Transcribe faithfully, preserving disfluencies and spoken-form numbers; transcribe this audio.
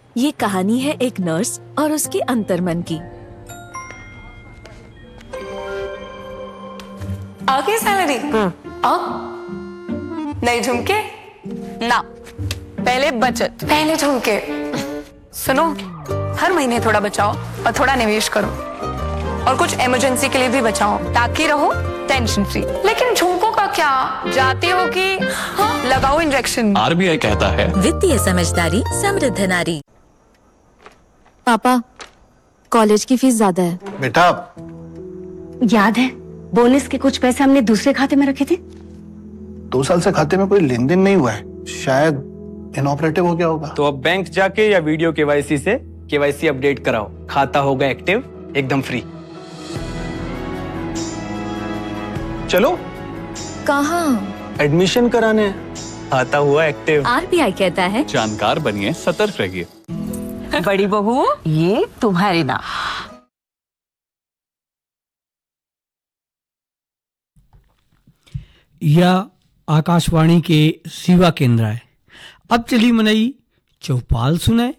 ये कहानी है एक नर्स और उसके अंतर्मन की। आ गई सैलरी? अब नहीं झुमके ना, पहले बचत, पहले झुमके। सुनो, हर महीने थोड़ा बचाओ और थोड़ा निवेश करो, और कुछ इमरजेंसी के लिए भी बचाओ ताकि रहो टेंशन फ्री। लेकिन झुमकों का क्या, जाते हो कि हाँ, लगाओ इंजेक्शन। आरबीआई कहता है वित्तीय समझदारी समृद्ध नारी। पापा, कॉलेज की फीस ज्यादा है। बेटा, याद है बोनस के कुछ पैसे हमने दूसरे खाते में रखे थे? दो साल से खाते में कोई लेन देन नहीं हुआ है, शायद इनऑपरेटिव हो गया होगा। तो अब बैंक जाके या वीडियो केवाईसी से केवाईसी अपडेट कराओ, खाता होगा एक्टिव, एकदम फ्री। चलो कहाँ? एडमिशन कराने हैं, खाता हुआ एक्टिव। आरबीआई कहता है जानकार बनिए, सतर्क रहिए। बड़ी बहू, ये तुम्हारे नाम। यह आकाशवाणी के सेवा केंद्र है। अब चली मनई चौपाल सुनाए।